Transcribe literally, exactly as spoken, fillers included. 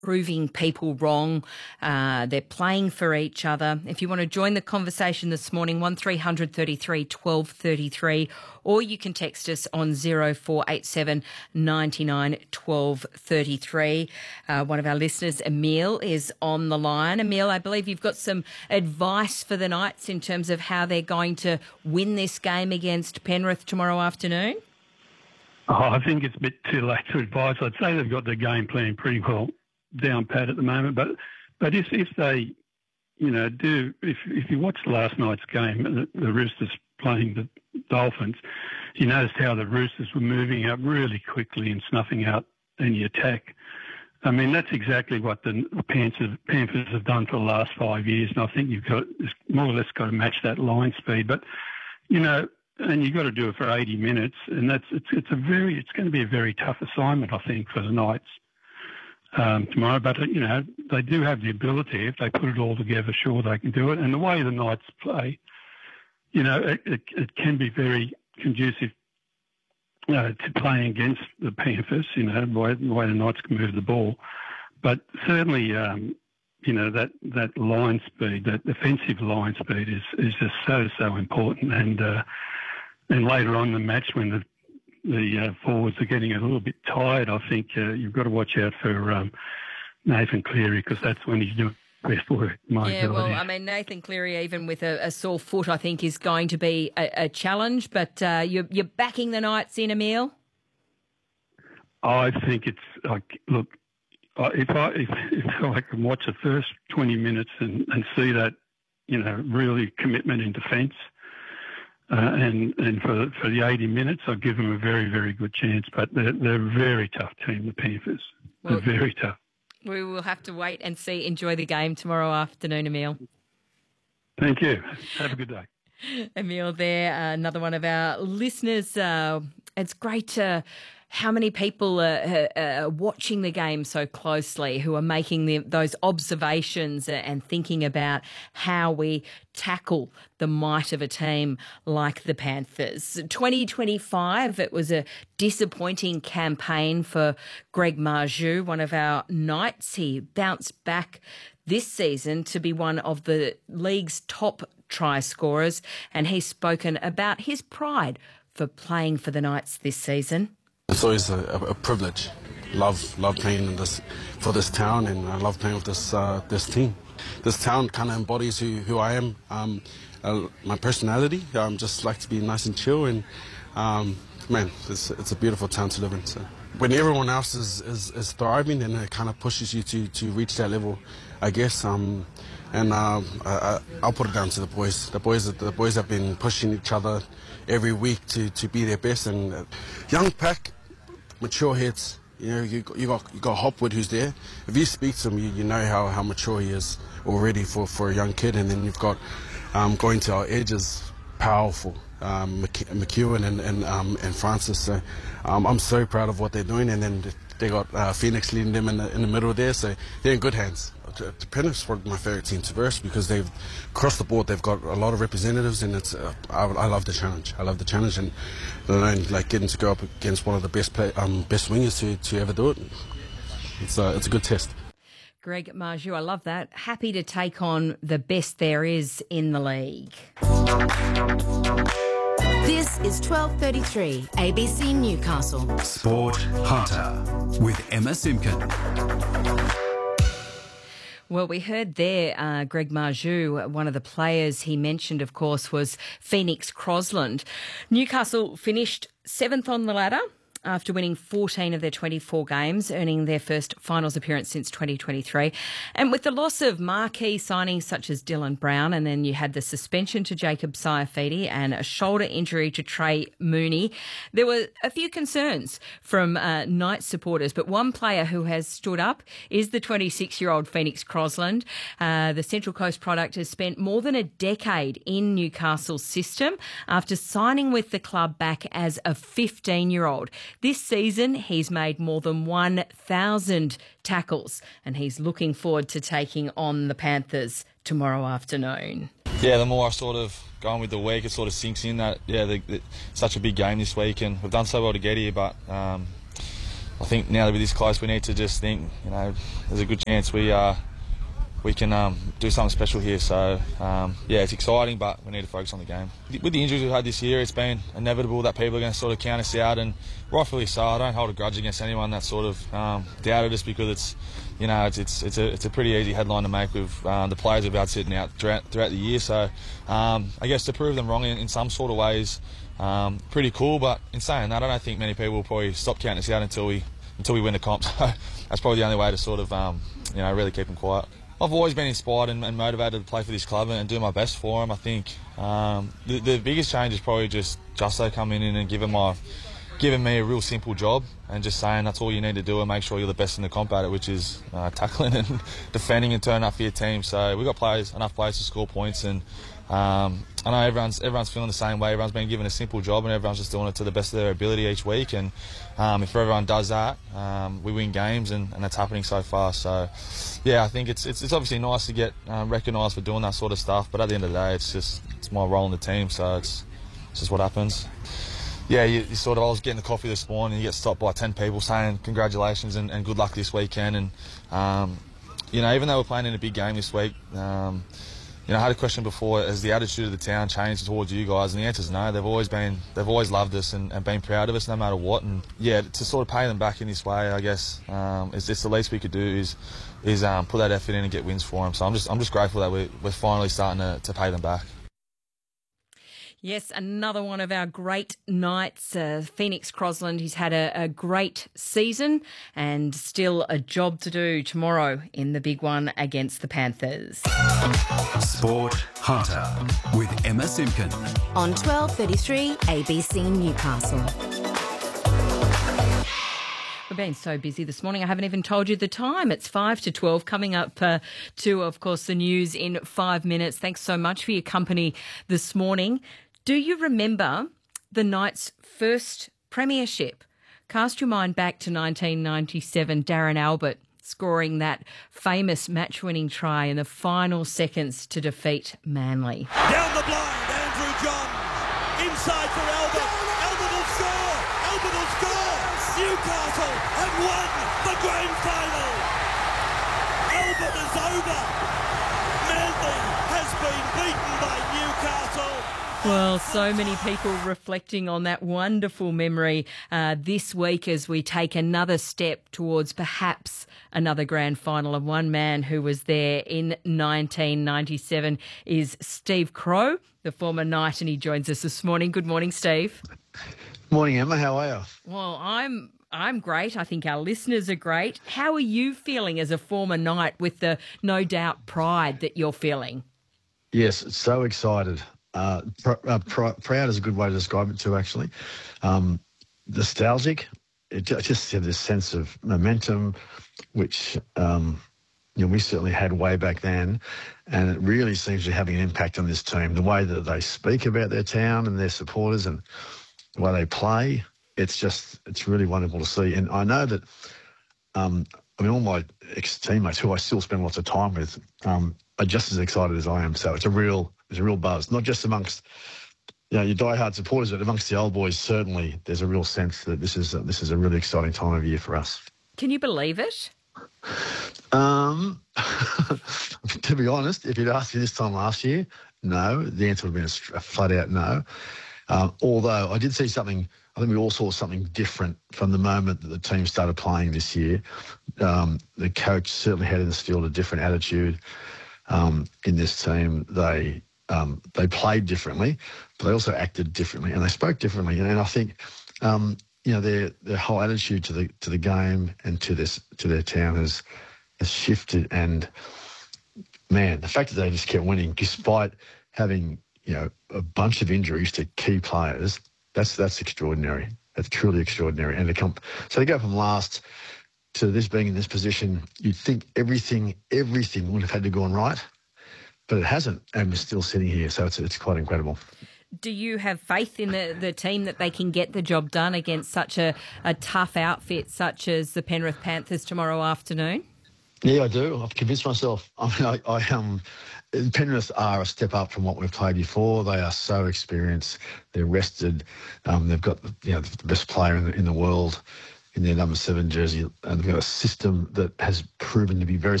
proving people wrong. Uh, they're playing for each other. If you want to join the conversation this morning, one three hundred thirty-three twelve thirty-three, or you can text us on zero four eight seven ninety-nine twelve thirty-three. Uh, one of our listeners, Emil, is on the line. Emil, I believe you've got some advice for the Knights in terms of how they're going to win this game against Penrith tomorrow afternoon. Oh, I think it's a bit too late to advise. I'd say they've got their game plan pretty well down pat at the moment, but but if if they, you know, do if if you watch last night's game, the, the Roosters playing the Dolphins, you noticed how the Roosters were moving up really quickly and snuffing out any attack. I mean, that's exactly what the Panthers, Panthers have done for the last five years, and I think you've got more or less got to match that line speed. But you know, and you've got to do it for eighty minutes, and that's it's it's a very it's going to be a very tough assignment, I think, for the Knights. Um, tomorrow, but you know they do have the ability. If they put it all together, sure they can do it. And the way the Knights play, you know, it, it, it can be very conducive uh, to playing against the Panthers. You know, the way, the way the Knights can move the ball. But certainly, um, you know that that line speed, that defensive line speed, is is just so so important. And uh, and later on in the match, when the the uh, forwards are getting a little bit tired, I think uh, you've got to watch out for um, Nathan Cleary, because that's when he's doing best work. My yeah, ability. well, I mean, Nathan Cleary, even with a, a sore foot, I think is going to be a, a challenge. But uh, you're, you're backing the Knights in, Emil? I think it's like, look, if I if, if I can watch the first twenty minutes and, and see that, you know, really commitment in defence. Uh, and and for for the eighty minutes, I'll give them a very, very good chance. But they're, they're a very tough team, the Panthers. They're well, very tough. We will have to wait and see. Enjoy the game tomorrow afternoon, Emil. Thank you. Have a good day. Emil there, uh, another one of our listeners. Uh, it's great to... How many people are, are watching the game so closely, who are making the, those observations and thinking about how we tackle the might of a team like the Panthers. twenty twenty-five, it was a disappointing campaign for Greg Marzhew, one of our Knights. He bounced back this season to be one of the league's top try scorers, and he's spoken about his pride for playing for the Knights this season. It's always a, a privilege. Love, love playing in this for this town, and I love playing with this uh, this team. This town kind of embodies who, who I am, um, uh, my personality. I um, just like to be nice and chill, and um, man, it's it's a beautiful town to live in. So when everyone else is, is, is thriving, then it kind of pushes you to, to reach that level, I guess. Um, and um, I, I'll put it down to the boys. The boys, the boys have been pushing each other every week to, to be their best. And uh, young pack, mature heads. You know, you got, you got you got Hopwood, who's there. If you speak to him, you, you know how, how mature he is already for, for a young kid. And then you've got um, going to our edges, powerful. Um, McEwen and and, um, and Francis. So um, I'm so proud of what they're doing. And then they got uh, Phoenix leading them in the in the middle there. So they're in good hands. Penrith's is one of my favourite teams to verse, because they've across the board they've got a lot of representatives, and it's uh, I, I love the challenge. I love the challenge, and learn, like getting to go up against one of the best play, um, best wingers to, to ever do it. It's uh, it's a good test. Greg Marzhew, I love that. Happy to take on the best there is in the league. This is twelve thirty-three A B C Newcastle. Sport Hunter with Emma Simkin. Well, we heard there uh, Greg Marzhew, one of the players he mentioned, of course, was Phoenix Crosland. Newcastle finished seventh on the ladder after winning fourteen of their twenty-four games, earning their first finals appearance since twenty twenty-three. And with the loss of marquee signings such as Dylan Brown, and then you had the suspension to Jacob Saifiti and a shoulder injury to Trey Mooney, there were a few concerns from uh, Knights supporters. But one player who has stood up is the twenty-six-year-old Phoenix Crosland. Uh, the Central Coast product has spent more than a decade in Newcastle's system after signing with the club back as a fifteen-year-old. This season, he's made more than one thousand tackles, and he's looking forward to taking on the Panthers tomorrow afternoon. Yeah, the more I sort of go on with the week, it sort of sinks in that, yeah, the, the, such a big game this week, and we've done so well to get here, but um, I think now that we're this close, we need to just think, you know, there's a good chance we uh, we can um, do something special here. So, um, yeah, it's exciting, but we need to focus on the game. With the injuries we've had this year, it's been inevitable that people are going to sort of count us out, and rightfully so. I don't hold a grudge against anyone that sort of um, doubted us, because it's, you know, it's it's it's a it's a pretty easy headline to make with um, the players we've had sitting out throughout, throughout the year. So, um, I guess to prove them wrong in, in some sort of ways, um, pretty cool. But in saying that, I don't think many people will probably stop counting us out until we until we win the comp. So that's probably the only way to sort of um, you know, really keep them quiet. I've always been inspired and, and motivated to play for this club and, and do my best for them. I think um, the, the biggest change is probably just Justo coming in and giving my, giving me a real simple job and just saying that's all you need to do and make sure you're the best in the comp at it, which is uh, tackling and defending and turning up for your team. So we've got players, enough players to score points, and um, I know everyone's everyone's feeling the same way. Everyone's been given a simple job and everyone's just doing it to the best of their ability each week. And um, if everyone does that, um, we win games, and, and that's happening so far. So, yeah, I think it's it's, it's obviously nice to get um, recognised for doing that sort of stuff. But at the end of the day, it's just it's my role in the team, so it's, it's just what happens. Yeah, you, you sort of, I was getting the coffee this morning and you get stopped by ten people saying congratulations and, and good luck this weekend. And, um, you know, even though we're playing in a big game this week, um, you know, I had a question before, has the attitude of the town changed towards you guys? And the answer is no. They've always been, they've always loved us and, and been proud of us no matter what. And yeah, to sort of pay them back in this way, I guess, um, is it's the least we could do is is um, put that effort in and get wins for them. So I'm just I'm just grateful that we're, we're finally starting to, to pay them back. Yes, another one of our great Knights, uh, Phoenix Crosland. He's had a, a great season and still a job to do tomorrow in the big one against the Panthers. Sport Hunter with Emma Simpkin. On twelve thirty-three A B C Newcastle. We've been so busy this morning, I haven't even told you the time. It's five to twelve, coming up uh, to, of course, the news in five minutes. Thanks so much for your company this morning. Do you remember the Knights' first premiership? Cast your mind back to nineteen ninety-seven, Darren Albert scoring that famous match-winning try in the final seconds to defeat Manly. Down the blind, Andrew Johns. Inside for Albert. Albert will score. Albert will score. Newcastle have won the grand final. Albert is over. Manly has been beaten by Newcastle. Well, so many people reflecting on that wonderful memory uh, this week as we take another step towards perhaps another grand final. And one man who was there in nineteen ninety-seven is Steve Crowe, the former Knight, and he joins us this morning. Good morning, Steve. Morning, Emma. How are you? Well, I'm I'm great. I think our listeners are great. How are you feeling as a former Knight with the no doubt pride that you're feeling? Yes, so excited. Uh, pr- uh, pr- proud is a good way to describe it too, actually. Um, nostalgic. It just had this sense of momentum, which um, you know, we certainly had way back then, and it really seems to be having an impact on this team. The way that they speak about their town and their supporters and the way they play, it's just, it's really wonderful to see. And I know that, um, I mean, all my ex-teammates who I still spend lots of time with um, are just as excited as I am. So it's a real... There's a real buzz, not just amongst, you know, your diehard supporters, but amongst the old boys. Certainly, there's a real sense that this is a, this is a really exciting time of year for us. Can you believe it? Um, to be honest, if you'd asked me this time last year, no. The answer would have been a, a flat out no. Um, although I did see something. I think we all saw something different from the moment that the team started playing this year. Um, the coach certainly had instilled a different attitude um, in this team. They. Um, they played differently, but they also acted differently, and they spoke differently. And I think, um, you know, their their whole attitude to the to the game and to this to their town has has shifted. And man, the fact that they just kept winning despite having, you know, a bunch of injuries to key players, that's that's extraordinary. That's truly extraordinary. And to come so to go from last to this being in this position, you'd think everything everything would have had to go on right. But it hasn't, and we're still sitting here, so it's it's quite incredible. Do you have faith in the, the team that they can get the job done against such a, a tough outfit such as the Penrith Panthers tomorrow afternoon? Yeah, I do. I've convinced myself. I mean, I, I um, Penrith are a step up from what we've played before. They are so experienced. They're rested. Um, they've got you know the best player in the, in the world in their number seven jersey, and they've got a system that has proven to be very